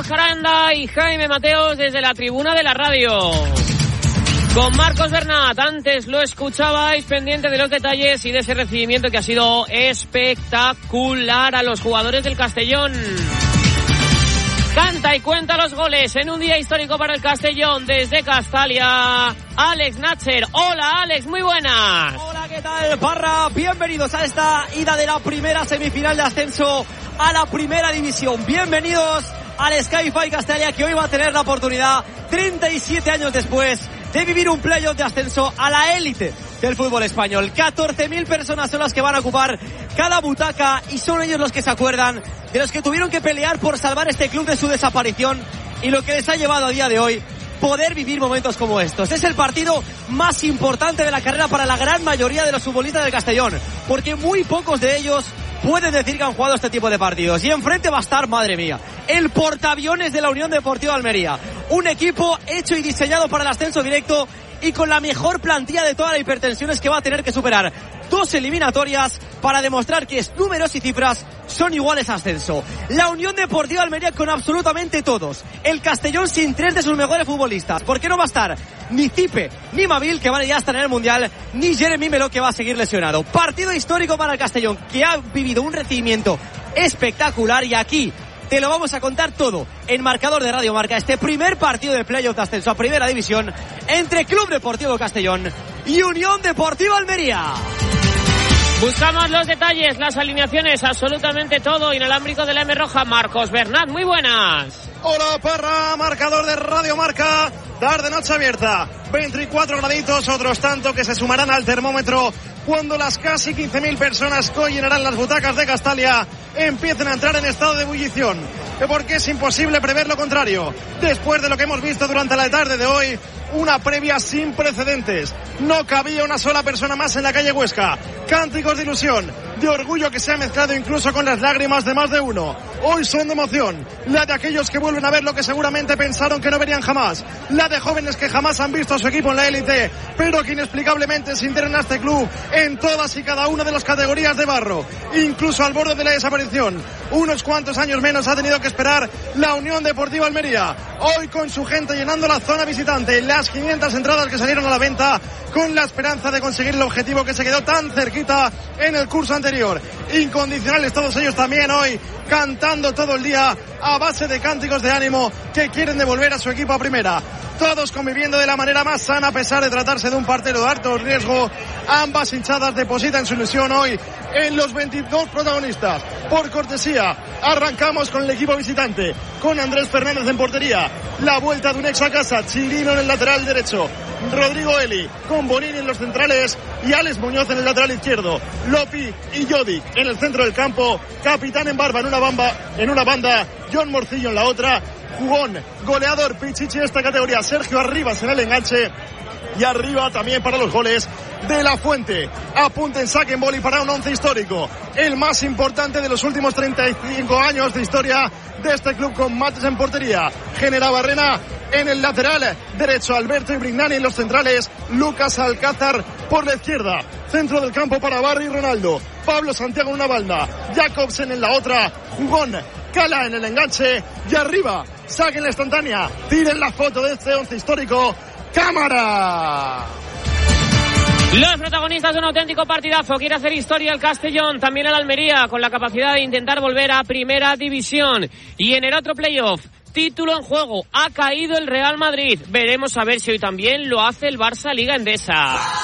Carlos Aranda y Jaime Mateos desde la tribuna de la radio. Con Marcos Bernat, antes lo escuchabais, pendiente de los detalles y de ese recibimiento que ha sido espectacular a los jugadores del Castellón. Canta y cuenta los goles en un día histórico para el Castellón desde Castalia. Alex Natcher. Hola Alex, muy buenas. Hola, ¿qué tal, Parra? Bienvenidos a esta ida de la primera semifinal de ascenso a la primera división. Bienvenidos al Sky-Fi Castalia, que hoy va a tener la oportunidad, 37 años después, de vivir un playoff de ascenso a la élite del fútbol español. 14.000 personas son las que van a ocupar cada butaca y son ellos los que se acuerdan de los que tuvieron que pelear por salvar este club de su desaparición y lo que les ha llevado a día de hoy poder vivir momentos como estos. Es el partido más importante de la carrera para la gran mayoría de los futbolistas del Castellón, porque muy pocos de ellos pueden decir que han jugado este tipo de partidos. Y enfrente va a estar, madre mía, el portaaviones de la Unión Deportiva Almería. Un equipo hecho y diseñado para el ascenso directo y con la mejor plantilla de todas las hipertensiones, que va a tener que superar 2 eliminatorias para demostrar que números y cifras son iguales a ascenso. La Unión Deportiva Almería con absolutamente todos. El Castellón sin 3 de sus mejores futbolistas. ¿Por qué no va a estar ni Cipe, ni Mabil, que van a ya estar en el Mundial, ni Jeremy Melo, que va a seguir lesionado? Partido histórico para el Castellón, que ha vivido un recibimiento espectacular, y aquí te lo vamos a contar todo en Marcador de Radio Marca. Este primer partido de playoff de ascenso a Primera División entre Club Deportivo Castellón y Unión Deportiva Almería. Buscamos los detalles, las alineaciones, absolutamente todo inalámbrico de la M Roja. Marcos Bernat, muy buenas. Hola, Parra, Marcador de Radio Marca. Tarde, noche abierta, 24 graditos, otros tanto que se sumarán al termómetro cuando las casi 15.000 personas que hoy llenarán las butacas de Castalia empiecen a entrar en estado de ebullición. Porque es imposible prever lo contrario. Después de lo que hemos visto durante la tarde de hoy, una previa sin precedentes. No cabía una sola persona más en la calle Huesca. Cánticos de ilusión, de orgullo que se ha mezclado incluso con las lágrimas de más de uno. Hoy son de emoción, la de aquellos que vuelven a ver lo que seguramente pensaron que no verían jamás. La de jóvenes que jamás han visto a su equipo en la élite, pero que inexplicablemente se integran a este club en todas y cada una de las categorías de barro, incluso al borde de la desaparición. Unos cuantos años menos ha tenido que esperar la Unión Deportiva Almería, hoy con su gente llenando la zona visitante, las 500 entradas que salieron a la venta, con la esperanza de conseguir el objetivo que se quedó tan cerquita en el curso anterior. Incondicionales todos ellos también hoy, cantando todo el día a base de cánticos de ánimo que quieren devolver a su equipo a primera. Todos conviviendo de la manera más sana a pesar de tratarse de un partido de alto riesgo. Ambas hinchadas depositan su ilusión hoy en los 22 protagonistas. Por cortesía, arrancamos con el equipo visitante, con Andrés Fernández en portería, la vuelta de un ex a casa, Chirino en el lateral derecho, Rodrigo Eli con Bonini en los centrales y Alex Muñoz en el lateral izquierdo, Lopi y Jodic en el centro del campo, capitán en barba en una banda, John Morcillo en la otra, jugón, goleador, pichichi de esta categoría, Sergio Arribas en el enganche, y arriba también para los goles de La Fuente. Apunten, saquen boli para un 11 histórico, el más importante de los últimos 35 años de historia de este club, con Mates en portería, Genera Barrena en el lateral derecho, Alberto y Brignani en los centrales, Lucas Alcázar por la izquierda, centro del campo para Barry y Ronaldo, Pablo Santiago en una banda, Jacobsen en la otra, jugón, Cala en el enganche, y arriba saquen la instantánea, tiren la foto de este 11 histórico. ¡Cámara! Los protagonistas de un auténtico partidazo. Quiere hacer historia el Castellón, también el Almería, con la capacidad de intentar volver a Primera División. Y en el otro playoff, título en juego, ha caído el Real Madrid. Veremos a ver si hoy también lo hace el Barça Liga Endesa.